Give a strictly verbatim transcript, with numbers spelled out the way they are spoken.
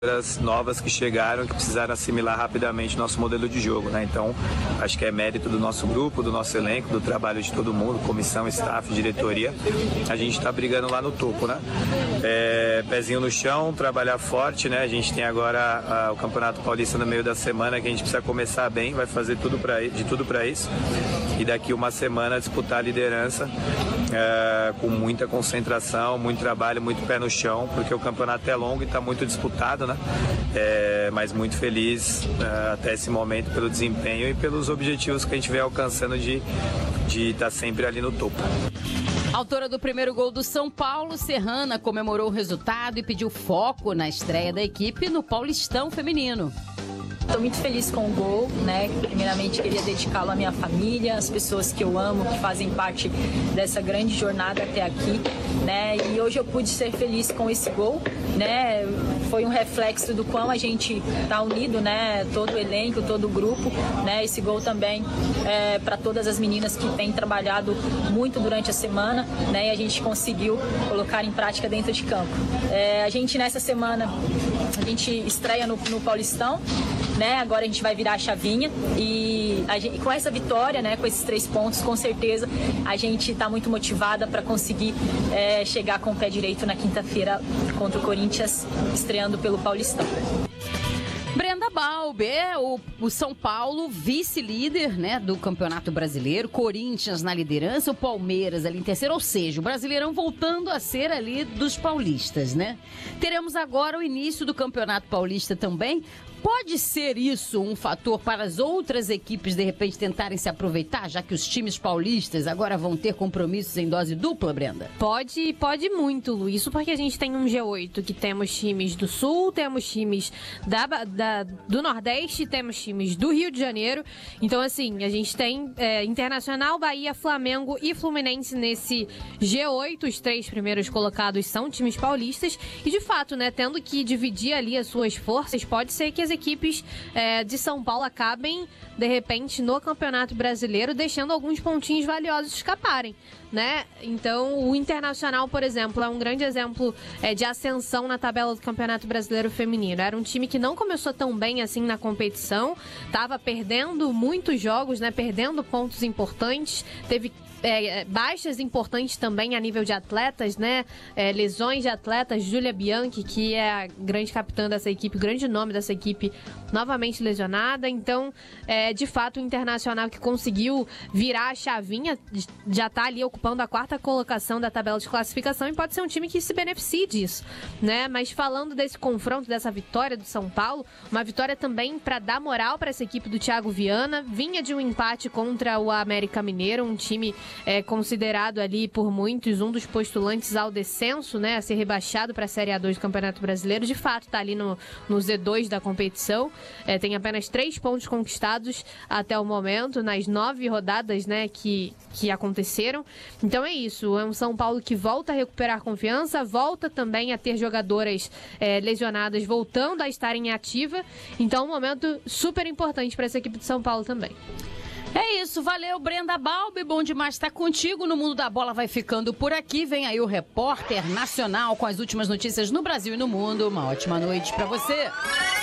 novas que chegaram, que precisaram assimilar rapidamente nosso modelo de jogo, né? Então, acho que é mérito do nosso grupo, do nosso elenco, do trabalho de todo mundo, comissão, staff, diretoria. A gente está brigando lá no topo, né? É, pezinho no chão, trabalhar forte, né? A gente tem agora a, o Campeonato Paulista no meio da semana, que a gente precisa começar bem, vai fazer tudo pra, de tudo para isso. E daqui uma semana disputar a liderança é, com muita concentração, muito trabalho, muito pé no chão, porque o campeonato é longo e está muito disputado, né? É, mas muito feliz é, até esse momento pelo desempenho e pelos objetivos que a gente vem alcançando de de estar sempre ali no topo. Autora do primeiro gol do São Paulo, Serrana comemorou o resultado e pediu foco na estreia da equipe no Paulistão Feminino. Estou muito feliz com o gol, né? Primeiramente queria dedicá-lo à minha família, às pessoas que eu amo, que fazem parte dessa grande jornada até aqui, né? E hoje eu pude ser feliz com esse gol, né? Foi um reflexo do quão a gente está unido, né? Todo o elenco, todo o grupo, né? Esse gol também é para todas as meninas que têm trabalhado muito durante a semana, né? E a gente conseguiu colocar em prática dentro de campo. É, a gente nessa semana a gente estreia no, no Paulistão. Né? Agora a gente vai virar a chavinha e a gente, com essa vitória, né, com esses três pontos, com certeza a gente está muito motivada para conseguir é, chegar com o pé direito na quinta-feira contra o Corinthians, estreando pelo Paulistão. Brenda Balbi, o, o São Paulo vice-líder, né, do Campeonato Brasileiro, Corinthians na liderança, o Palmeiras ali em terceiro, ou seja, o Brasileirão voltando a ser ali dos paulistas, né? Teremos agora o início do Campeonato Paulista também. Pode ser isso um fator para as outras equipes, de repente, tentarem se aproveitar, já que os times paulistas agora vão ter compromissos em dose dupla, Brenda? Pode, pode muito, Lu. Isso porque a gente tem um G oito que temos times do Sul, temos times da, da, do Nordeste, temos times do Rio de Janeiro. Então, assim, a gente tem é, Internacional, Bahia, Flamengo e Fluminense nesse G oito. Os três primeiros colocados são times paulistas. E, de fato, né, tendo que dividir ali as suas forças, pode ser que as equipes é, de São Paulo acabem, de repente, no Campeonato Brasileiro, deixando alguns pontinhos valiosos escaparem, né? Então, o Internacional, por exemplo, é um grande exemplo é, de ascensão na tabela do Campeonato Brasileiro Feminino. Era um time que não começou tão bem assim na competição, estava perdendo muitos jogos, né? Perdendo pontos importantes, teve É, baixas importantes também a nível de atletas, né? É, lesões de atletas, Júlia Bianchi, que é a grande capitã dessa equipe, o grande nome dessa equipe, novamente lesionada. Então, é, de fato, o Internacional que conseguiu virar a chavinha, já está ali ocupando a quarta colocação da tabela de classificação e pode ser um time que se beneficie disso, né? Mas falando desse confronto, dessa vitória do São Paulo, uma vitória também para dar moral para essa equipe do Thiago Viana, vinha de um empate contra o América Mineiro, um time é considerado ali por muitos um dos postulantes ao descenso, né, a ser rebaixado para a Série A dois do Campeonato Brasileiro. De fato, está ali no, no Z dois da competição. É, tem apenas três pontos conquistados até o momento, nas nove rodadas, né, que, que aconteceram. Então é isso, é um São Paulo que volta a recuperar confiança, volta também a ter jogadoras é, lesionadas voltando a estar em ativa. Então, um momento super importante para essa equipe de São Paulo também. É isso, valeu, Brenda Balbi, bom demais estar contigo. No Mundo da Bola vai ficando por aqui. Vem aí o Repórter Nacional com as últimas notícias no Brasil e no mundo. Uma ótima noite para você.